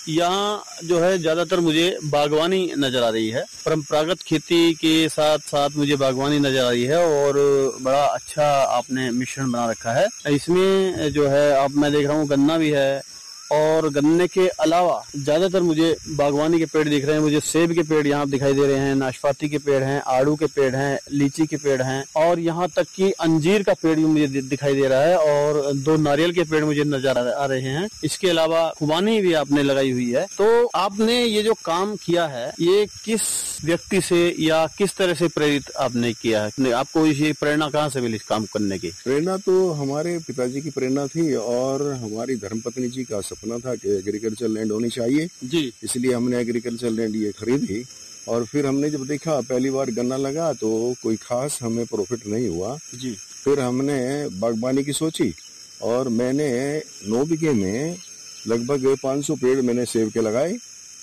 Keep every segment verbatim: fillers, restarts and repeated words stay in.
यहाँ जो है ज्यादातर मुझे बागवानी नजर आ रही है। परंपरागत खेती के साथ साथ मुझे बागवानी नजर आ रही है और बड़ा अच्छा आपने मिश्रण बना रखा है। इसमें जो है आप मैं देख रहा हूँ गन्ना भी है और गन्ने के अलावा ज्यादातर मुझे बागवानी के पेड़ दिख रहे हैं। मुझे सेब के पेड़ यहाँ दिखाई दे रहे हैं, नाशपाती के पेड़ हैं, आड़ू के पेड़ हैं, लीची के पेड़ हैं और यहाँ तक कि अंजीर का पेड़ भी मुझे दिखाई दे रहा है और दो नारियल के पेड़ मुझे नजर आ रहे हैं। इसके अलावा खुबानी भी आपने लगाई हुई है। तो आपने ये जो काम किया है ये किस व्यक्ति से या किस तरह से प्रेरित आपने किया है? आपको ये प्रेरणा कहाँ से मिली काम करने की? प्रेरणा तो हमारे पिताजी की प्रेरणा थी और हमारी धर्मपत्नी जी का सपना था कि एग्रीकल्चर लैंड होनी चाहिए जी। इसलिए हमने एग्रीकल्चर लैंड ये खरीदी और फिर हमने जब देखा पहली बार गन्ना लगा तो कोई खास हमें प्रॉफिट नहीं हुआ जी। फिर हमने बागवानी की सोची और मैंने नौ बीघे में लगभग पाँच सौ पेड़ मैंने सेब के लगाए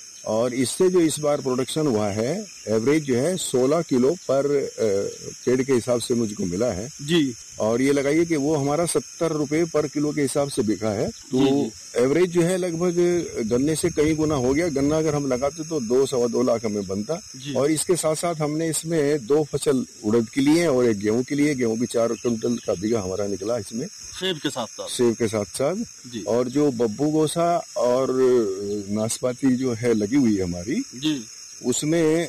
और इससे जो इस बार प्रोडक्शन हुआ है एवरेज जो है सोलह किलो पर पेड़ के हिसाब से मुझको मिला है जी। और ये लगाइए कि वो हमारा सत्तर रुपए पर किलो के हिसाब से बिका है। तो एवरेज जो है लगभग गन्ने से कई गुना हो गया। गन्ना अगर हम लगाते तो दो सवा दो लाख हमें बनता और इसके साथ साथ हमने इसमें दो फसल उड़द के लिए और एक गेहूं के लिए। गेहूं भी चार क्विंटल का बीघा हमारा निकला इसमें सेब के साथ साथ सेब के साथ साथ और जो बब्बू गोसा और नाशपाती जो है लगी हुई है हमारी जी। उसमें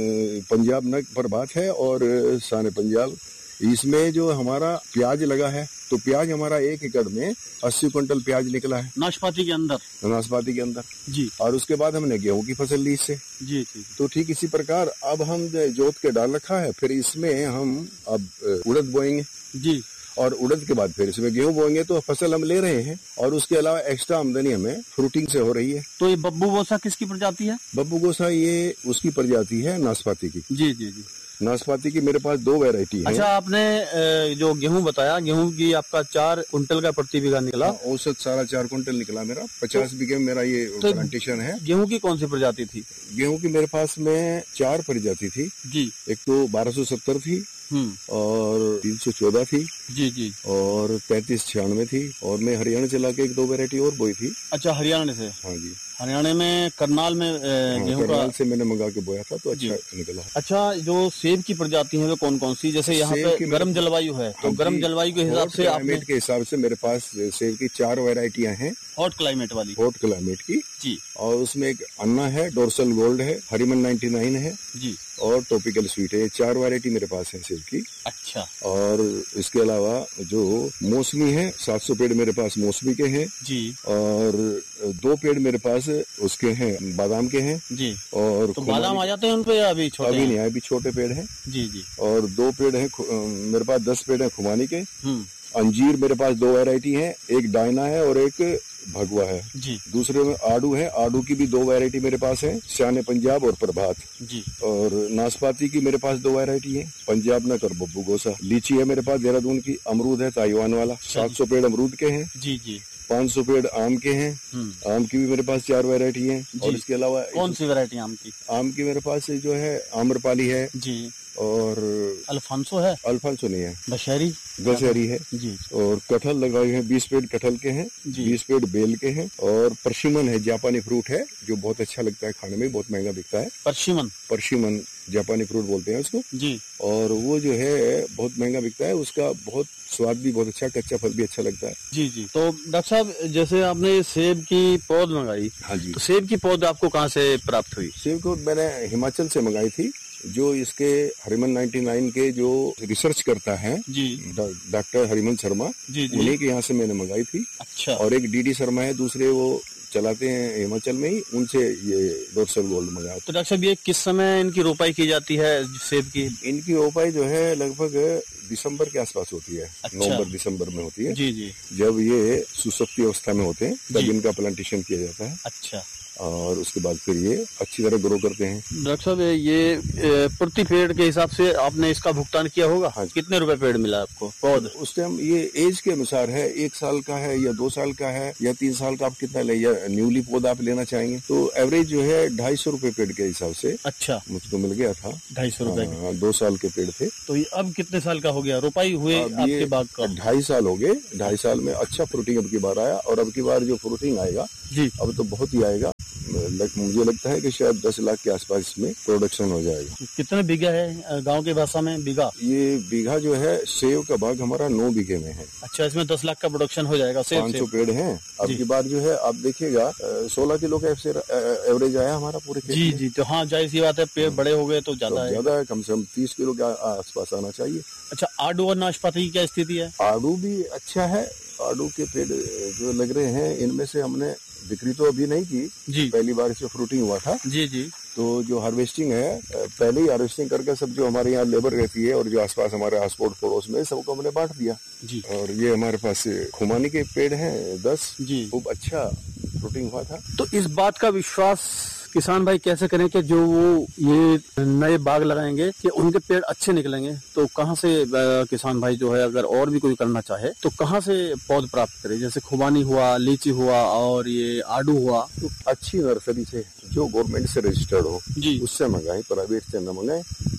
पंजाब नग पर बात है और शान पंजाब। इसमें जो हमारा प्याज लगा है तो प्याज हमारा एक एकड़ में अस्सी क्विंटल प्याज निकला है नाशपाती के अंदर नाशपाती के अंदर जी। और उसके बाद हमने गेहूं की फसल ली इससे जी, जी। तो ठीक इसी प्रकार अब हम जोत के डाल रखा है। फिर इसमें हम अब उड़द बोएंगे जी और उड़द के बाद फिर इसमें गेहूं बोएंगे तो फसल हम ले रहे हैं और उसके अलावा एक्स्ट्रा आमदनी हमें फ्रूटिंग से हो रही है। तो ये बब्बू गोसा किसकी प्रजाति है? बब्बू गोसा ये उसकी प्रजाति है नाशपाती की जी जी जी। नाशपाती की मेरे पास दो वैरायटी है। अच्छा, आपने जो गेहूं बताया, गेहूं की आपका चार कुंटल का प्रति बीघा निकला? औसत सारा चार कुंटल निकला मेरा। पचास तो, बीघे में मेरा ये तो प्लांटेशन है। गेहूं की कौन सी प्रजाति थी? गेहूं की मेरे पास में चार प्रजाति थी जी। एक तो बारह सौ सत्तर थी और तीन सौ चौदह थी जी जी और पैंतीस छियानवे थी और मैं हरियाणा चला के एक दो वैरायटी और बोई थी। अच्छा, हरियाणा से? हाँ जी। हरियाणा में करनाल में गेहूं का से मैंने मंगा के बोया था तो अच्छा निकला। अच्छा, जो सेब की प्रजाति है वो कौन कौन सी? जैसे यहाँ पे गर्म जलवायु है तो गर्म जलवायु के हिसाब से क्लाइमेट के हिसाब से मेरे पास सेब की चार वैरायटियां हैं। हॉट क्लाइमेट वाली? हॉट क्लाइमेट की जी। और उसमें एक अन्ना है, डोर्सल गोल्ड है, हरिमन नाइन्टी नाइन है जी और टॉपिकल स्वीट है। ये चार वैरायटी मेरे पास है सेब की। अच्छा। और इसके अलावा जो मौसमी है, सात सौ पेड़ मेरे पास मौसमी के हैं जी और दो पेड़ मेरे पास उसके हैं बादाम के हैं जी। और तो बादाम आ जाते हैं उन पे? अभी छोटे अभी नहीं, अभी छोटे पेड़ हैं जी जी। और दो पेड़ हैं मेरे पास, दस पेड़ हैं खुमानी के। अंजीर मेरे पास दो वैरायटी है, एक डायना है और एक भगवा है जी। दूसरे में आड़ू है, आड़ू की भी दो वैरायटी मेरे पास है, शान पंजाब और प्रभात जी। और नाशपाती की मेरे पास दो वैरायटी है, पंजाब नक और बब्बू गोसा। लीची है मेरे पास देहरादून की, अमरूद है ताइवान वाला, सात सौ पेड़ अमरूद के हैं जी जी। पाँच सौ पेड़ आम के हैं, आम की भी मेरे पास चार वैरायटी है। और इसके अलावा कौन सी वैरायटी आम की? आम की मेरे पास जो है आम्रपाली है जी और अल्फांसो है? अल्फांसो नहीं है, दशहरी दशहरी है जी। और कटहल लगाए हैं, बीस पेड़ कटहल के हैं, बीस पेड़ बेल के हैं। और परसिमन है, जापानी फ्रूट है जो बहुत अच्छा लगता है खाने में, बहुत महंगा बिकता है। परसिमन? परसिमन जापानी फ्रूट बोलते हैं उसको जी। और वो जो है बहुत महंगा बिकता है, उसका बहुत स्वाद भी बहुत अच्छा, कच्चा फल भी अच्छा लगता है जी जी। तो डॉक्टर साहब, जैसे आपने सेब की पौध मंगाई, हाँ जी, तो सेब की पौध आपको कहाँ से प्राप्त हुई? सेब को मैंने हिमाचल से मंगाई थी। जो इसके हरिमन नाइन्टी नाइन के जो रिसर्च करता है जी, डॉक्टर हरिमन शर्मा जी, जी। उन्हीं के यहाँ से मैंने मंगाई थी। अच्छा। और एक डीडी शर्मा है, दूसरे वो चलाते हैं हिमाचल में ही, उनसे ये डोर्सल गोल्ड मंगाया। तो डॉक्टर साहब, ये किस समय इनकी रोपाई की जाती है सेब की? इनकी रोपाई जो है लगभग दिसंबर के आसपास होती है। अच्छा। नवंबर दिसंबर में होती है जी जी। जब ये सुसप्ति अवस्था में होते हैं तब इनका प्लांटेशन किया जाता है। अच्छा। और उसके बाद फिर ये अच्छी तरह ग्रो करते हैं। डॉक्टर साहब, ये प्रति पेड़ के हिसाब से आपने इसका भुगतान किया होगा? हाँ। कितने रुपए पेड़ मिला आपको पौध? उस टाइम ये एज के अनुसार है, एक साल का है या दो साल का है या तीन साल का, आप कितना ले, या न्यूली पौधा आप लेना चाहेंगे तो एवरेज जो है ढाई सौ रूपये पेड़ के हिसाब से अच्छा मुझको मिल गया था। ढाई सौ रूपये? दो साल के पेड़ थे। तो ये अब कितने साल का हो गया रोपाई हुए आपके बाग का? ढाई साल हो गए। ढाई साल में अच्छा फ्रूटिंग अब की बार आया और अब की बार जो फ्रूटिंग आएगा जी अब तो बहुत ही आएगा। लग, मुझे लगता है कि शायद दस लाख के आसपास इसमें प्रोडक्शन हो जाएगा। कितने बीघा है गांव की भाषा में बीघा? ये बीघा जो है सेव का बाग हमारा नौ बीघे में है। अच्छा, इसमें दस लाख का प्रोडक्शन हो जाएगा। पाँच सौ पेड़ हैं। अब की बार जो है आप देखिएगा सोलह किलो का एवरेज आया हमारा पूरे खेत जी जी। तो हाँ, जाहिर सी बात है, पेड़ बड़े हो गए तो ज्यादा है, ज्यादा है, कम से कम तीस किलो के आसपास आना चाहिए। अच्छा, आड़ू और नाशपाती की क्या स्थिति है? आड़ू भी अच्छा है। आड़ू के पेड़ जो लग रहे हैं इनमें से हमने बिक्री तो अभी नहीं की जी, पहली बार इसमें फ्रूटिंग हुआ था जी जी। तो जो हार्वेस्टिंग है पहले ही हार्वेस्टिंग करके सब जो हमारे यहाँ लेबर रहती है और जो आसपास हमारे आस पड़ोस में सबको हमने बांट दिया जी। और ये हमारे पास खुमानी के पेड़ हैं दस जी, खूब अच्छा फ्रूटिंग हुआ था। तो इस बात का विश्वास किसान भाई कैसे करें कि जो वो ये नए बाग लगाएंगे कि उनके पेड़ अच्छे निकलेंगे? तो कहाँ से किसान भाई जो है अगर और भी कोई करना चाहे तो कहाँ से पौध प्राप्त करे? जैसे खुबानी हुआ, लीची हुआ और ये आड़ू हुआ, तो अच्छी नर्सरी से जो गवर्नमेंट से रजिस्टर्ड हो जी, उससे मंगाए, प्राइवेट से न मंगाए।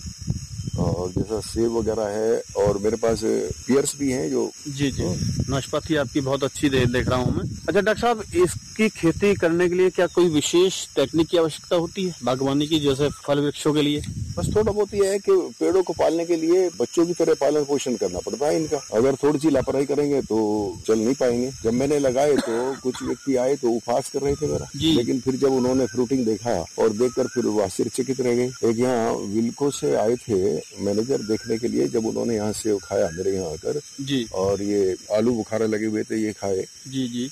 और जैसा सेब वगैरह है और मेरे पास पियर्स भी हैं जो जी जी। नाशपाती आपकी बहुत अच्छी दे, देख रहा हूँ मैं। अच्छा डॉक्टर साहब, इसकी खेती करने के लिए क्या कोई विशेष टेक्निक की आवश्यकता होती है बागवानी की, जैसे फल वृक्षों के लिए? बस थोड़ा बहुत ये है कि पेड़ों को पालने के लिए बच्चों की तरह पालन पोषण करना पड़ता है इनका। अगर थोड़ी सी लापरवाही करेंगे तो चल नहीं पाएंगे। जब मैंने लगाए तो कुछ व्यक्ति आए तो उपहास कर रहे थे मेरा, लेकिन फिर जब उन्होंने फ्रूटिंग देखा और देखकर फिर वो आश्चर्यचकित रह गए। एक यहाँ विल्को से आए थे मैनेजर देखने के लिए, जब उन्होंने यहाँ सेव खाया मेरे यहाँ आकर जी, और ये आलू बुखारे लगे हुए थे ये खाए जी जी,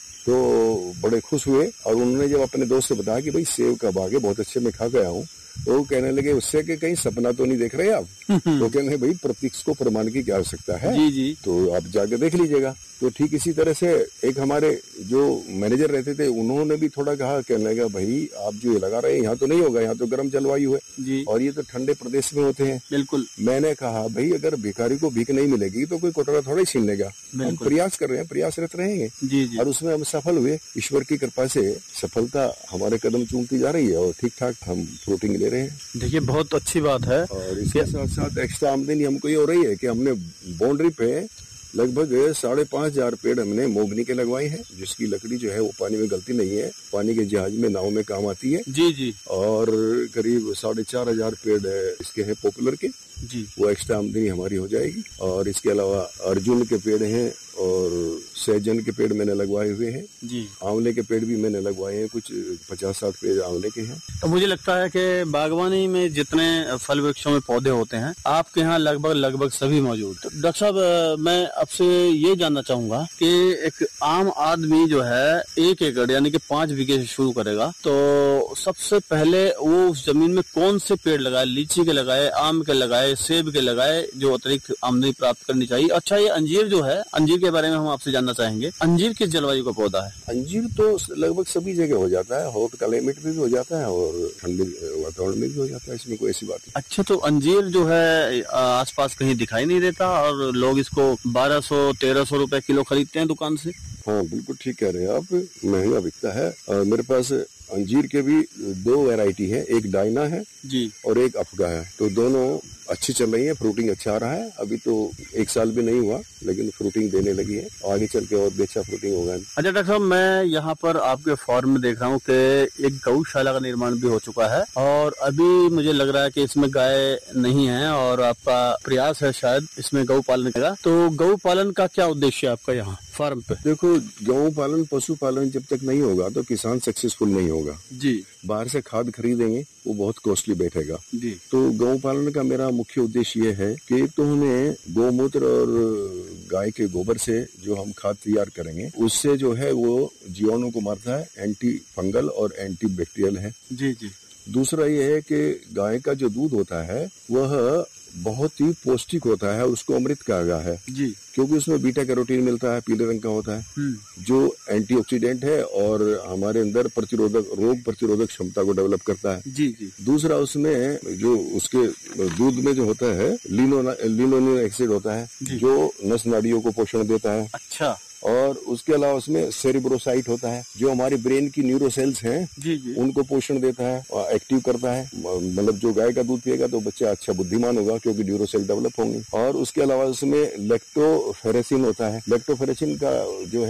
तो बड़े खुश हुए। और उन्होंने जब अपने दोस्त से बताया कि भाई सेव का बाग है बहुत अच्छे, मैं खा गया हूँ, तो वो कहने लगे उससे कि कहीं सपना तो नहीं देख रहे आप? तो कहने भाई प्रत्यक्ष को प्रमाण की क्या आवश्यकता है जी जी, तो आप जाके देख लीजिएगा। तो ठीक इसी तरह से एक हमारे जो मैनेजर रहते थे उन्होंने भी थोड़ा कहा, कहने लगा भाई आप जो ये लगा रहे हैं यहाँ तो नहीं होगा, यहाँ तो गर्म जलवायु है जी, और ये तो ठंडे प्रदेश में होते हैं। बिल्कुल। मैंने कहा भाई अगर भिखारी को भीख नहीं मिलेगी तो कोई कोटरा थोड़ा ही छीन लेगा। हम प्रयास कर रहे हैं, प्रयासरत रहेंगे जी जी, और उसमें हम सफल हुए। ईश्वर की कृपा से सफलता हमारे कदम चूमती जा रही है और ठीक ठाक हम फ्रूटिंग ले रहे हैं। देखिए बहुत अच्छी बात है। और इसके साथ साथ एक्स्ट्रा आमदनी हमको ये हो रही है कि हमने बाउंड्री पे लगभग साढ़े पांच हजार पेड़ हमने मोगनी के लगवाए हैं, जिसकी लकड़ी जो है वो पानी में गलती नहीं है, पानी के जहाज में नाव में काम आती है जी जी। और करीब साढ़े चार हजार पेड़ इसके हैं पॉपुलर के जी, वो एक्स्ट्रा आमदनी हमारी हो जाएगी। और इसके अलावा अर्जुन के पेड़ हैं और सहजन के पेड़ मैंने लगवाए हुए हैं जी, आंवले के पेड़ भी मैंने लगवाए हैं, कुछ पचास साठ पेड़ आंवले के हैं। तो मुझे लगता है कि बागवानी में जितने फल वृक्षों में पौधे होते हैं आपके यहाँ लगभग लगभग सभी मौजूद। तो डॉक्टर साहब मैं आपसे ये जानना चाहूंगा कि एक आम आदमी जो है एक एकड़ यानी कि पांच बीघे से शुरू करेगा तो सबसे पहले वो उस जमीन में कौन से पेड़ लगाए? लीची के लगाए, आम के लगाए, सेब के लगाए, जो अतिरिक्त आमदनी प्राप्त करनी चाहिए? अच्छा, ये अंजीर जो है, अंजीर के बारे में हम आपसे जानना चाहेंगे। अंजीर किस जलवायु का पौधा है? अंजीर तो लगभग सभी जगह हो जाता है, हॉट क्लाइमेट में भी हो जाता है और ठंडे वातावरण में भी हो जाता है, इसमें कोई ऐसी बात नहीं। अच्छा, तो अंजीर जो है आसपास कहीं दिखाई नहीं देता और लोग इसको बारह सौ तेरह सौ रुपए किलो खरीदते हैं दुकान से। हाँ बिल्कुल ठीक कह रहे हैं आप, महंगा बिकता है। आ, मेरे पास अंजीर के भी दो वैरायटी है, एक डायना है जी और एक अफगा है, तो दोनों अच्छी चल रही है, फ्रूटिंग अच्छा आ रहा है। अभी तो एक साल भी नहीं हुआ लेकिन फ्रूटिंग देने लगी है, आगे चल के और भी अच्छा फ्रूटिंग होगा। अच्छा डॉक्टर साहब, मैं यहाँ पर आपके फार्म में देख रहा हूँ कि एक गौशाला का निर्माण भी हो चुका है और अभी मुझे लग रहा है कि इसमें गाय नहीं है और आपका प्रयास है शायद इसमें गौ पालन का। तो गौ पालन का क्या उद्देश्य है आपका यहाँ फार्म पे? देखो, गौ पालन पशु पालन जब तक नहीं होगा तो किसान सक्सेसफुल नहीं होगा जी। बाहर से खाद खरीदेंगे वो बहुत कॉस्टली बैठेगा जी। तो गौ पालन का मेरा मुख्य उद्देश्य ये है कि तो हमें गौमूत्र और गाय के गोबर से जो हम खाद तैयार करेंगे उससे जो है वो जीवाणु को मारता है, एंटी फंगल और एंटी बैक्टीरियल है जी जी। दूसरा ये है कि गाय का जो दूध होता है वह बहुत ही पौष्टिक होता है, उसको अमृत कहा गया है जी, क्योंकि उसमें बीटा कैरोटीन मिलता है, पीले रंग का होता है जो एंटीऑक्सीडेंट है और हमारे अंदर प्रतिरोधक रोग प्रतिरोधक क्षमता को डेवलप करता है जी जी। दूसरा उसमें जो उसके दूध में जो होता है लिनोनिक एसिड होता है जो नस नाड़ियों को पोषण देता है। अच्छा। और उसके अलावा उसमें सेरिब्रोसाइट होता है जो हमारे ब्रेन की न्यूरो सेल्स हैं जी जी, उनको पोषण देता है और एक्टिव करता है। मतलब जो गाय का दूध पिएगा तो बच्चा अच्छा बुद्धिमान होगा क्योंकि न्यूरो सेल डेवलप होंगे। और उसके अलावा उसमें लेक्टोफेरेसिन होता है, लेक्टोफेरेसिन का जो है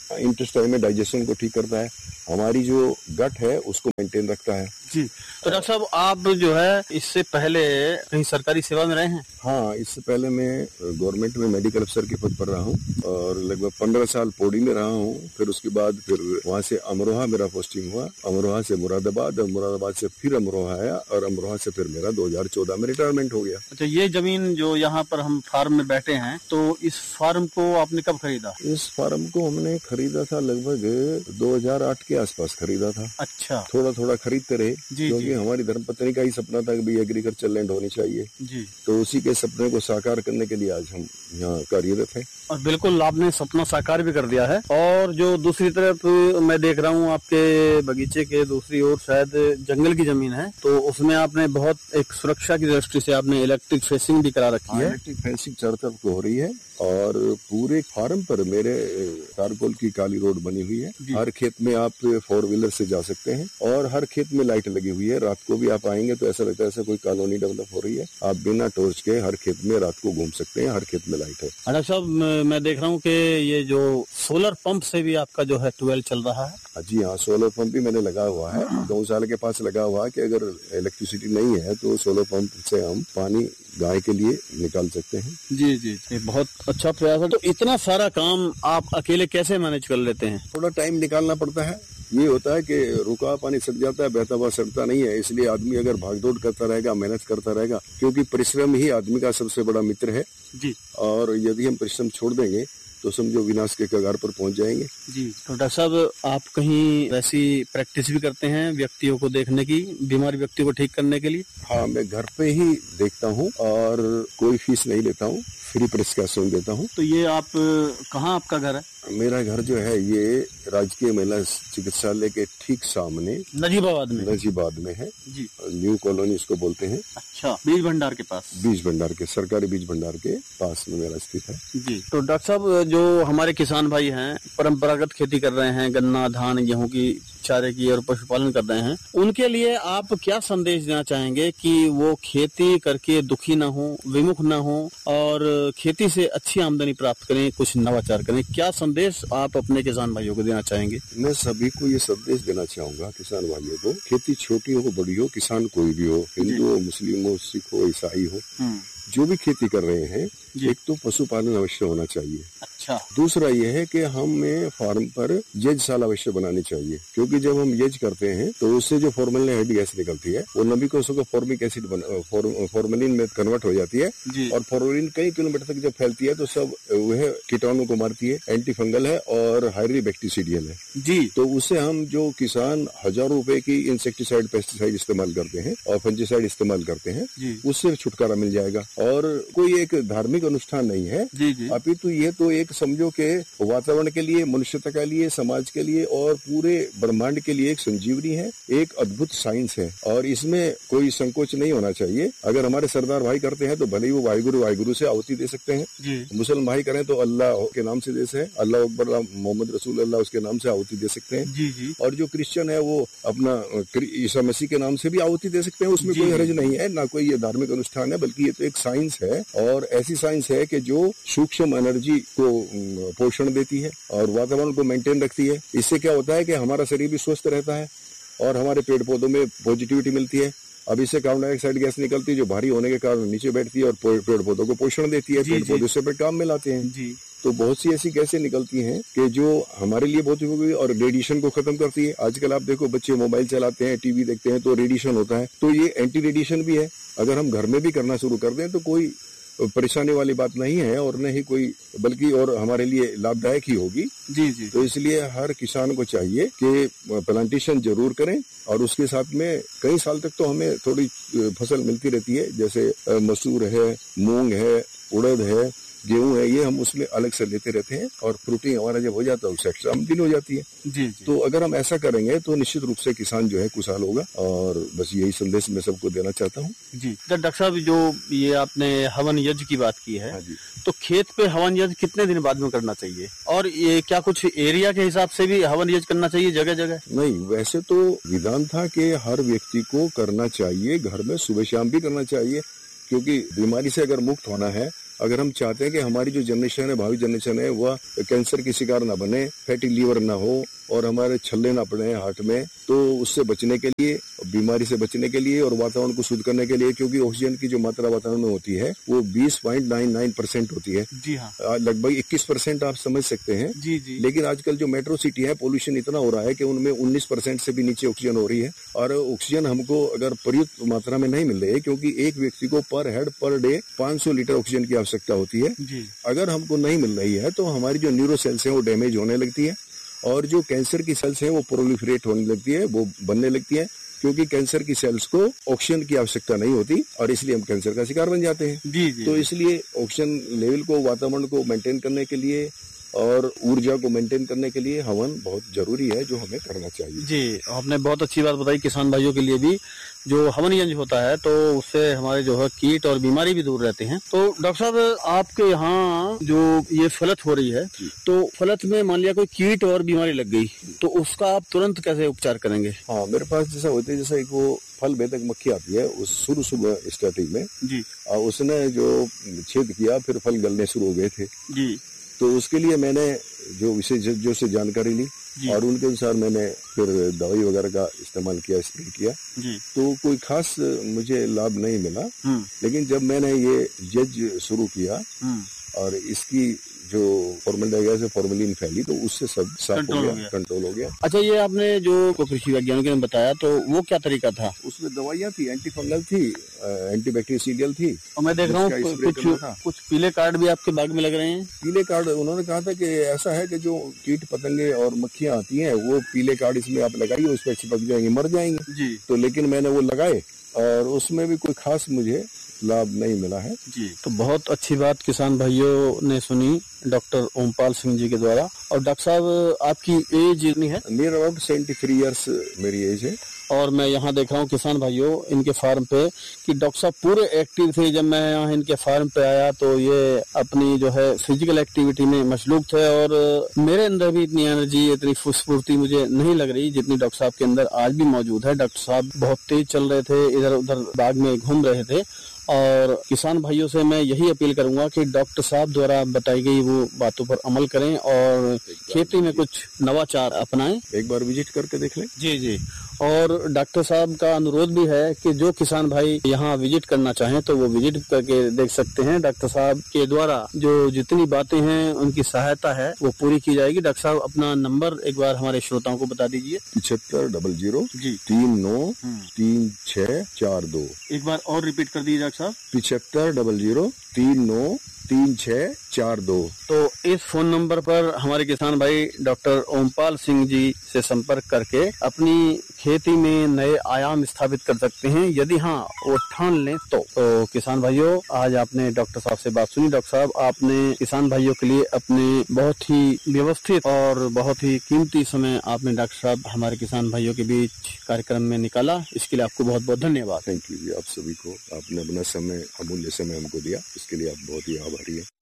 इंटेस्टाइन में डाइजेशन को ठीक करता है, हमारी जो गट है उसको मेंटेन रखता है। जी, तो डॉक्टर साहब आप जो है इससे पहले कहीं सरकारी सेवा में रहे हैं? हाँ, इससे पहले मैं गवर्नमेंट में मेडिकल अफसर के पद पर रहा हूँ और लगभग पंद्रह साल पौड़ी में रहा हूँ। फिर उसके बाद फिर वहाँ से अमरोहा मेरा पोस्टिंग हुआ, अमरोहा से मुरादाबाद और मुरादाबाद से फिर अमरोहा आया और अमरोहा से फिर मेरा दो हज़ार चौदह में रिटायरमेंट हो गया। अच्छा, ये जमीन जो यहाँ पर हम फार्म में बैठे हैं, तो इस फार्म को आपने कब खरीदा? इस फार्म को हमने खरीदा था लगभग दो हज़ार आठ के आसपास खरीदा था। अच्छा, थोड़ा थोड़ा खरीदते रहे क्योंकि हमारी धर्मपत्नी का ही सपना था कि भाई एग्रीकल्चर लैंड होनी चाहिए जी। तो उसी के सपने को साकार करने के लिए आज हम यहाँ कार्यरत हैं। और बिल्कुल आपने सपना साकार भी कर दिया है। और जो दूसरी तरफ मैं देख रहा हूँ आपके बगीचे के दूसरी ओर शायद जंगल की जमीन है, तो उसमें आपने बहुत एक सुरक्षा की दृष्टि से आपने इलेक्ट्रिक फेंसिंग भी करा रखी है। इलेक्ट्रिक फेंसिंग चारों तरफ को हो रही है और पूरे फार्म पर मेरे कारकोल की काली रोड बनी हुई है। हर खेत में आप फोर व्हीलर से जा सकते हैं और हर खेत में लाइट लगी हुई है। रात को भी आप आएंगे तो ऐसा लगता है ऐसा कोई कॉलोनी डेवलप हो रही है। आप बिना टॉर्च के हर खेत में रात को घूम सकते हैं, हर खेत में लाइट है। डॉक्टर साहब मैं देख रहा हूँ कि ये जो सोलर पंप से भी आपका जो है ट्वेल्व चल रहा है। जी हाँ, सोलर पंप भी मैंने लगा हुआ है। दो साल के पास लगा हुआ है कि अगर इलेक्ट्रिसिटी नहीं है तो सोलर पंप से हम पानी गाय के लिए निकाल सकते हैं। जी जी, ये बहुत अच्छा प्रयास है। तो इतना सारा काम आप अकेले कैसे मैनेज कर लेते हैं? थोड़ा टाइम निकालना पड़ता है। ये होता है कि रुका पानी सड़ जाता है, बहता हुआ सड़ता नहीं है। इसलिए आदमी अगर भागदौड़ करता रहेगा, मेहनत करता रहेगा, क्योंकि परिश्रम ही आदमी का सबसे बड़ा मित्र है जी। और यदि हम परिश्रम छोड़ देंगे तो समझो विनाश के कगार पर पहुंच जाएंगे जी। तो डॉक्टर साहब आप कहीं वैसी प्रैक्टिस भी करते हैं व्यक्तियों को देखने की, बीमार व्यक्तियों को ठीक करने के लिए? हाँ, मैं घर पे ही देखता हूँ और कोई फीस नहीं लेता हूँ, फ्री प्रिस्क्रिप्शन देता हूँ। तो ये आप कहाँ आपका घर है? मेरा घर जो है ये राजकीय महिला चिकित्सालय के ठीक सामने नजीबाबाद में नजीबाबाद में है जी। न्यू कॉलोनी इसको बोलते हैं। अच्छा, बीज भंडार के पास? बीज भंडार के सरकारी बीज भंडार के पास में मेरा स्थित है जी। तो डॉक्टर साहब जो हमारे किसान भाई हैं परंपरागत खेती कर रहे हैं, गन्ना धान गेहूं की चारे की और पशुपालन कर रहे हैं, उनके लिए आप क्या संदेश देना चाहेंगे कि वो खेती करके दुखी ना हो, विमुख ना हो और खेती से अच्छी आमदनी प्राप्त करें, कुछ नवाचार करें? क्या संदेश आप अपने किसान भाइयों को देना चाहेंगे? मैं सभी को ये संदेश देना चाहूंगा किसान भाइयों को, खेती छोटी हो बड़ी हो, किसान कोई भी हो, हिंदू हो, मुस्लिम हो, सिख हो, ईसाई हो, जो भी खेती कर रहे हैं, एक तो पशुपालन अवश्य होना चाहिए। अच्छा। दूसरा ये है कि हमें फार्म पर यज्ञशाला अवश्य बनानी चाहिए, क्योंकि जब हम यज्ञ करते हैं तो उससे जो फॉर्मेलिन गैस निकलती है वो नमी कोशिका फॉर्मिक एसिड फॉर्मेलिन में कन्वर्ट हो जाती है और फॉर्मेलिन कई किलोमीटर तक जब फैलती है तो सब वह कीटाणु को मारती है, एंटी फंगल है और हाइड्री बैक्टीरियल है जी। तो उससे हम जो किसान हजारों रुपए की इंसेक्टिसाइड पेस्टिसाइड इस्तेमाल करते हैं और फंजीसाइड इस्तेमाल करते हैं, उससे छुटकारा मिल जाएगा। और कोई एक धार्मिक अनुष्ठान नहीं है अपितु ये तो एक समझो के वातावरण के लिए, मनुष्यता के लिए, समाज के लिए और पूरे ब्रह्मांड के लिए एक संजीवनी है, एक अद्भुत साइंस है और इसमें कोई संकोच नहीं होना चाहिए। अगर हमारे सरदार भाई करते हैं तो भले ही वो वाहिगुरु वाहिगुरु से आहुति दे सकते हैं, मुसलमान भाई करें तो अल्लाह के नाम से दे सकते हैं, अल्लाह अकबर मोहम्मद रसूल अल्लाह उसके नाम से आहुति दे सकते हैं जी जी। और जो क्रिश्चियन है वो अपना ईसा मसीह के नाम से भी आहुति दे सकते हैं, उसमें कोई हर्ज नहीं है, ना कोई ये धार्मिक अनुष्ठान है, बल्कि ये तो एक साइंस है और ऐसी साइंस है कि जो सूक्ष्म एनर्जी को पोषण देती है और वातावरण को मेंटेन रखती है। इससे क्या होता है कि हमारा शरीर भी स्वस्थ रहता है और हमारे पेड़ पौधों में पॉजिटिविटी मिलती है। अब इससे कार्बन डाइऑक्साइड गैस निकलती है जो भारी होने के कारण नीचे बैठती है और पेड़ पौधों को पोषण देती है, पेड़ पौधे से काम में लाते हैं जी। तो बहुत सी ऐसी गैसें निकलती हैं कि जो हमारे लिए बहुत उपयोगी और रेडिएशन को खत्म करती है। आजकल आप देखो बच्चे मोबाइल चलाते हैं, टीवी देखते हैं तो रेडिएशन होता है, तो ये एंटी रेडिएशन भी है। अगर हम घर में भी करना शुरू कर दें तो कोई परेशानी वाली बात नहीं है और न ही कोई, बल्कि और हमारे लिए लाभदायक ही होगी जी जी। तो इसलिए हर किसान को चाहिए कि प्लांटेशन जरूर करें और उसके साथ में कई साल तक तो हमें थोड़ी फसल मिलती रहती है, जैसे मसूर है, मूंग है, उड़द है, गेहूं है, ये हम उसमें अलग से लेते रहते हैं और फ्रूटिंग हमारा जब हो जाता है उससे एक्स्ट्रा आमदनी हो जाती है जी जी। तो अगर हम ऐसा करेंगे तो निश्चित रूप से किसान जो है खुशहाल होगा और बस यही संदेश मैं सबको देना चाहता हूँ जी। डॉक्टर साहब जो ये आपने हवन यज्ञ की बात की है जी। तो खेत पे हवन यज्ञ कितने दिन बाद में करना चाहिए और ये क्या कुछ एरिया के हिसाब से भी हवन यज्ञ करना चाहिए जगह जगह? नहीं, वैसे तो विधान था कि हर व्यक्ति को करना चाहिए, घर में सुबह शाम भी करना चाहिए, क्योंकि बीमारी से अगर मुक्त होना है अगर हम चाहते हैं कि हमारी जो जनरेशन है, भावी जनरेशन है, वह कैंसर की शिकार ना बने, फैटी लीवर ना हो और हमारे छल्ले ना पड़े हार्ट में, तो उससे बचने के लिए, बीमारी से बचने के लिए और वातावरण को शुद्ध करने के लिए, क्योंकि ऑक्सीजन की जो मात्रा वातावरण में होती है वो बीस पॉइंट नाइन नाइन परसेंट होती है। जी हाँ, लगभग इक्कीस परसेंट आप समझ सकते हैं। जी जी। लेकिन आजकल जो मेट्रो सिटी है, पोल्यूशन इतना हो रहा है कि उनमें उन्नीस परसेंट से भी नीचे ऑक्सीजन हो रही है। और ऑक्सीजन हमको अगर पर्याप्त मात्रा में नहीं मिल रही है, क्योंकि एक व्यक्ति को पर हेड पर डे पाँच सौ लीटर ऑक्सीजन की आवश्यकता होती है। जी। अगर हमको नहीं मिल रही है तो हमारी जो न्यूरो सेल्स है वो डैमेज होने लगती है और जो कैंसर की सेल्स है वो प्रोलिफरेट होने लगती है, वो बनने लगती है, क्योंकि कैंसर की सेल्स को ऑक्सीजन की आवश्यकता नहीं होती और इसलिए हम कैंसर का शिकार बन जाते हैं। जी जी। तो इसलिए ऑक्सीजन लेवल को, वातावरण को मेंटेन करने के लिए और ऊर्जा को मेंटेन करने के लिए हवन बहुत जरूरी है, जो हमें करना चाहिए। जी, आपने बहुत अच्छी बात बताई। किसान भाइयों के लिए भी जो हवन यज्ञ होता है तो उससे हमारे जो है कीट और बीमारी भी दूर रहते हैं। तो डॉक्टर साहब, आपके यहाँ जो ये फलत हो रही है, तो फलत में मान लिया कोई कीट और बीमारी लग गई, तो उसका आप तुरंत कैसे उपचार करेंगे? हाँ, मेरे पास जैसा होता है, जैसा एक वो फल भेदक मक्खी आती है, उस शुरू शुरू स्टार्टिंग में जी, उसने जो छेद किया, फिर फल गलने शुरू हो गए थे जी। तो उसके लिए मैंने जो विशेषज्ञों से जानकारी ली और उनके अनुसार मैंने फिर दवाई वगैरह का इस्तेमाल किया, स्प्रे किया जी। तो कोई खास मुझे लाभ नहीं मिला। लेकिन जब मैंने ये जज शुरू किया और इसकी जो फॉर्मलिन गैस है, फॉर्मलिन फैली, तो उससे सब साफ हो गया, कंट्रोल हो गया। अच्छा, ये आपने जो कृषि वैज्ञानिकों ने बताया, तो वो क्या तरीका था? उसमें दवाइयाँ थी, एंटी फंगल थी, एंटी बैक्टीरियल थी। और मैं देख रहा हूँ कुछ कुछ पीले कार्ड भी आपके बाग में लग रहे हैं। पीले कार्ड, उन्होंने कहा था कि ऐसा है कि जो कीट पतंगे और मक्खियाँ आती हैं वो पीले कार्ड इसमें आप लगाइए, उस पर चिपक जाएंगे, मर जाएंगे जी। तो लेकिन मैंने वो लगाए और उसमें भी कोई खास मुझे लाभ नहीं मिला है जी। तो बहुत अच्छी बात किसान भाइयों ने सुनी डॉक्टर ओमपाल सिंह जी के द्वारा। और डॉक्टर साहब, आपकी एज कितनी है? Near about seventy three years मेरी एज है। और मैं यहाँ देख रहा हूँ किसान भाइयों इनके फार्म पे कि डॉक्टर साहब पूरे एक्टिव थे। जब मैं यहाँ इनके फार्म पे आया तो ये अपनी जो है फिजिकल एक्टिविटी में मशलूक थे और मेरे अंदर भी इतनी एनर्जी, इतनी फुर्ती मुझे नहीं लग रही जितनी डॉक्टर साहब के अंदर आज भी मौजूद है। डॉक्टर साहब बहुत तेज चल रहे थे, इधर उधर बाग में घूम रहे थे। और किसान भाइयों से मैं यही अपील करूंगा कि डॉक्टर साहब द्वारा बताई गई वो बातों पर अमल करें और खेती में कुछ नवाचार अपनाएं। एक बार विजिट करके देख लें। जी जी। और डॉक्टर साहब का अनुरोध भी है कि जो किसान भाई यहाँ विजिट करना चाहें तो वो विजिट करके देख सकते हैं। डॉक्टर साहब के द्वारा जो जितनी बातें हैं उनकी सहायता है वो पूरी की जाएगी। डॉक्टर साहब, अपना नंबर एक बार हमारे श्रोताओं को बता दीजिए। पिछहत्तर डबल जीरो जी तीन नौ तीन छह चार दो। एक बार और रिपीट कर दीजिए डॉक्टर साहब। पिछहत्तर डबल जीरो तीन नौ तीन छह चार दो। तो इस फोन नंबर पर हमारे किसान भाई डॉक्टर ओमपाल सिंह जी से संपर्क करके अपनी खेती में नए आयाम स्थापित कर सकते हैं, यदि हाँ वो ठान लें तो। तो किसान भाइयों, आज आपने डॉक्टर साहब से बात सुनी। डॉक्टर साहब, आपने किसान भाइयों के लिए अपने बहुत ही व्यवस्थित और बहुत ही कीमती समय आपने डॉक्टर साहब हमारे किसान भाइयों के बीच कार्यक्रम में निकाला, इसके लिए आपको बहुत बहुत धन्यवाद। थैंक यू जी, आप सभी को। आपने अपना समय, अमूल्य समय हमको दिया, इसके लिए आप बहुत ही आभारी हैं।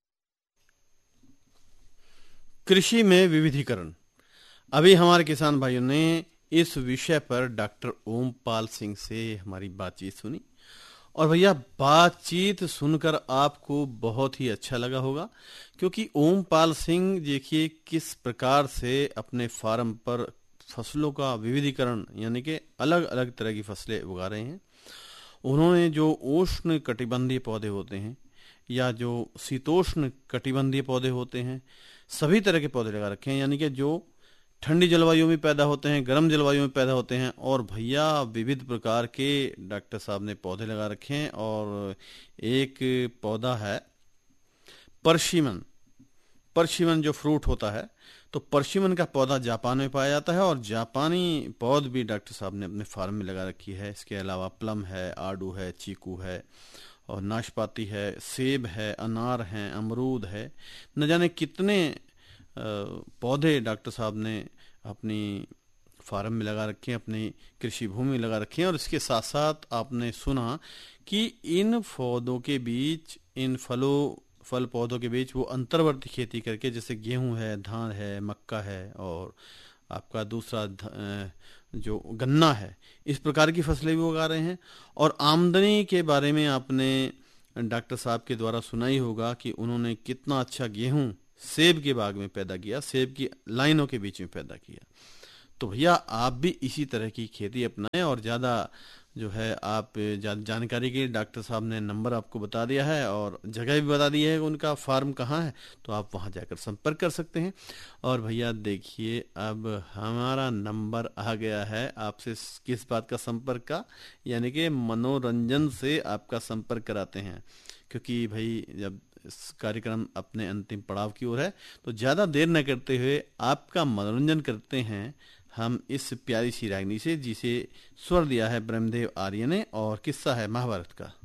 कृषि में विविधीकरण, अभी हमारे किसान भाइयों ने इस विषय पर डॉक्टर ओमपाल सिंह से हमारी बातचीत सुनी। और भैया, बातचीत सुनकर आपको बहुत ही अच्छा लगा होगा, क्योंकि ओमपाल सिंह देखिए किस प्रकार से अपने फार्म पर फसलों का विविधीकरण यानी कि अलग अलग तरह की फसलें उगा रहे हैं। उन्होंने जो उष्ण कटिबंधीय पौधे होते हैं या जो शीतोष्ण कटिबंधीय पौधे होते हैं, सभी तरह के पौधे लगा रखे हैं, यानी कि जो ठंडी जलवायु में पैदा होते हैं, गर्म जलवायु में पैदा होते हैं। और भैया, विविध प्रकार के डॉक्टर साहब ने पौधे लगा रखे हैं। और एक पौधा है परसिमन। परसिमन जो फ्रूट होता है, तो परसिमन का पौधा जापान में पाया जाता है और जापानी पौध भी डॉक्टर साहब ने अपने फार्म में लगा रखी है। इसके अलावा प्लम है, आड़ू है, चीकू है और नाशपाती है, सेब है, अनार हैं, अमरूद है, न जाने कितने पौधे डॉक्टर साहब ने अपनी फार्म में लगा रखे हैं, अपनी कृषि भूमि में लगा रखे हैं। और इसके साथ साथ आपने सुना कि इन पौधों के बीच, इन फलों फल पौधों के बीच वो अंतर्वर्ती खेती करके, जैसे गेहूं है, धान है, मक्का है और आपका दूसरा जो गन्ना है, इस प्रकार की फसलें भी उगा रहे हैं। और आमदनी के बारे में आपने डॉक्टर साहब के द्वारा सुना ही होगा कि उन्होंने कितना अच्छा गेहूं सेब के बाग में पैदा किया, सेब की लाइनों के बीच में पैदा किया। तो भैया आप भी इसी तरह की खेती अपनाएं और ज़्यादा जो है आप जा, जानकारी के डॉक्टर साहब ने नंबर आपको बता दिया है और जगह भी बता दी है उनका फार्म कहाँ है, तो आप वहाँ जाकर संपर्क कर सकते हैं। और भैया देखिए अब हमारा नंबर आ गया है आपसे किस बात का संपर्क का, यानी कि मनोरंजन से आपका संपर्क कराते हैं, क्योंकि भाई जब इस कार्यक्रम अपने अंतिम पड़ाव की ओर है तो ज़्यादा देर न करते हुए आपका मनोरंजन करते हैं हम इस प्यारी सी रागनी से जिसे स्वर दिया है ब्रह्मदेव आर्य ने और किस्सा है महाभारत का।